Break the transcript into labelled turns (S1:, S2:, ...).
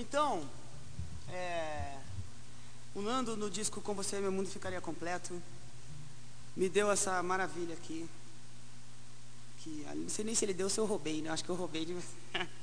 S1: Então, o Nando no disco Com Você Meu Mundo Ficaria Completo me deu essa maravilha aqui. Que, não sei nem se ele deu ou se eu roubei, né? Acho que eu roubei de...